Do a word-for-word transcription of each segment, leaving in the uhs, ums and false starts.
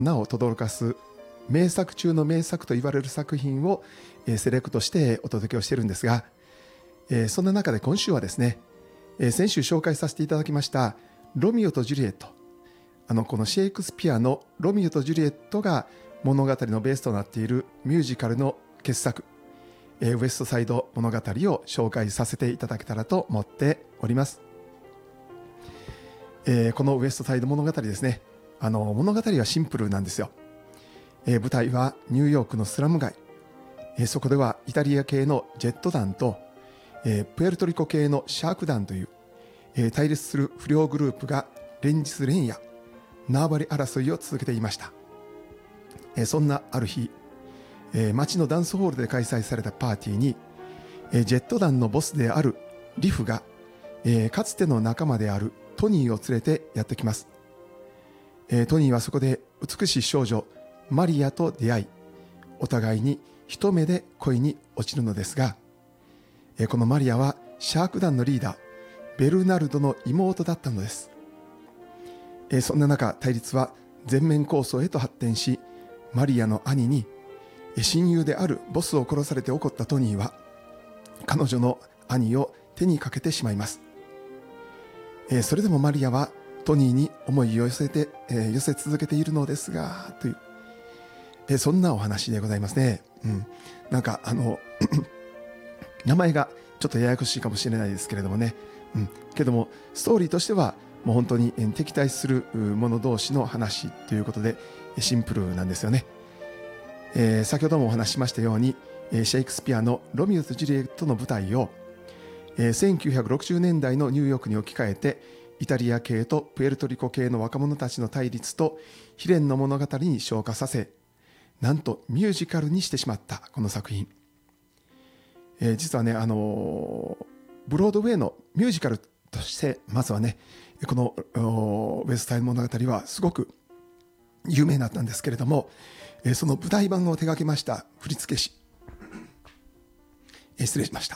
名を轟かす名作中の名作と言われる作品をセレクトしてお届けをしているんですが、そんな中で今週はですね、先週紹介させていただきましたロミオとジュリエット、あのこのシェイクスピアのロミオとジュリエットが物語のベースとなっているミュージカルの傑作、ウエストサイド物語を紹介させていただけたらと思っております。えー、このウエストサイド物語ですね、あの物語はシンプルなんですよ。えー、舞台はニューヨークのスラム街、えー、そこではイタリア系のジェット団と、えー、プエルトリコ系のシャーク団という、えー、対立する不良グループが連日連夜縄張り争いを続けていました。えー、そんなある日、えー、街のダンスホールで開催されたパーティーに、えー、ジェット団のボスであるリフが、えー、かつての仲間であるトニーを連れてやってきます。えー、トニーはそこで美しい少女マリアと出会い、お互いに一目で恋に落ちるのですが、えー、このマリアはシャーク団のリーダーベルナルドの妹だったのです。えー、そんな中、対立は全面抗争へと発展し、マリアの兄に親友であるボスを殺されて怒ったトニーは彼女の兄を手にかけてしまいます。えー、それでもマリアはトニーに思いを寄せて、えー、寄せ続けているのですがという、えー、そんなお話でございますね。うん、なんかあの名前がちょっとややこしいかもしれないですけれどもね、うん、けどもストーリーとしてはもう本当に敵対する者同士の話ということでシンプルなんですよね。えー、先ほどもお話ししましたように、シェイクスピアのロミオとジュリエットの舞台を、えー、せんきゅうひゃくろくじゅうねんだいのニューヨークに置き換えて、イタリア系とプエルトリコ系の若者たちの対立と悲恋の物語に昇華させ、なんとミュージカルにしてしまったこの作品、えー、実はね、あのー、ブロードウェイのミュージカルとしてまずはね、このウエストサイド物語はすごく有名になったんですけれども、その舞台版を手掛けました振付師、失礼しました。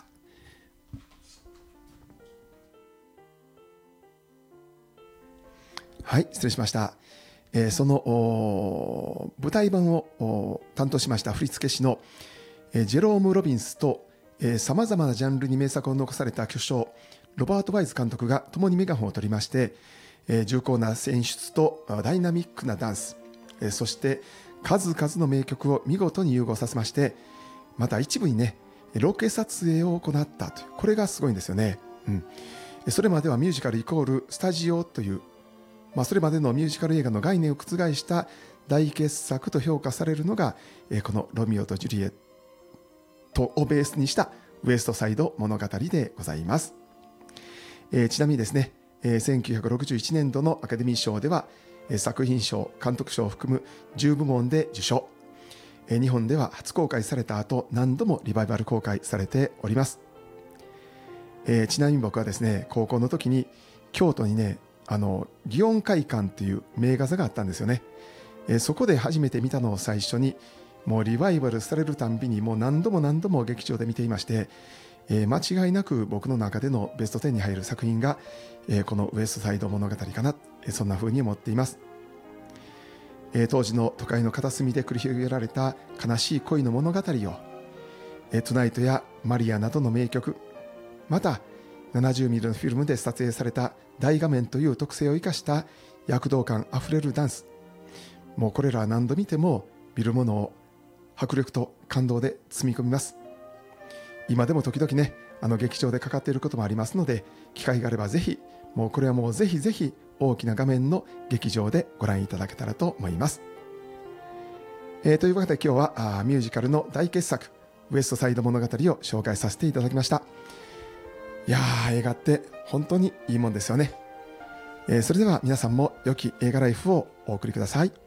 はい失礼しました。その舞台版を担当しました振付師のジェローム・ロビンスとさまざまなジャンルに名作を残された巨匠ロバート・ワイズ監督が共にメガホンを取りまして、重厚な演出とダイナミックなダンス、そして数々の名曲を見事に融合させまして、また一部にねロケ撮影を行ったという、これがすごいんですよね。うん、それまではミュージカルイコールスタジオという、まあ、それまでのミュージカル映画の概念を覆した大傑作と評価されるのが、このロミオとジュリエットをベースにしたウエストサイド物語でございます。えー、ちなみにですね、せんきゅうひゃくろくじゅういちねんどのアカデミー賞では作品賞、監督賞を含むじゅうぶもんで受賞。日本では初公開された後、何度もリバイバル公開されております。えー、ちなみに僕はですね、高校の時に京都にね、あの祇園会館という名画座があったんですよね。えー、そこで初めて見たのを最初に、もうリバイバルされるたんびにもう何度も何度も劇場で見ていまして、えー、間違いなく僕の中でのベストじゅうに入る作品が、えー、このウエストサイド物語かな、えー、そんな風に思っています。えー、当時の都会の片隅で繰り広げられた悲しい恋の物語を、えー、トゥナイトやマリアなどの名曲、またななじゅうミリのフィルムで撮影された大画面という特性を生かした躍動感あふれるダンス、もうこれらは何度見ても見るものを迫力と感動で包み込みます。今でも時々ね、あの劇場でかかっていることもありますので、機会があればぜひ、もうこれはもうぜひぜひ大きな画面の劇場でご覧いただけたらと思います。えー、というわけで今日はあミュージカルの大傑作ウエストサイド物語を紹介させていただきました。いやー、映画って本当にいいもんですよね。えー、それでは皆さんも良き映画ライフをお送りください。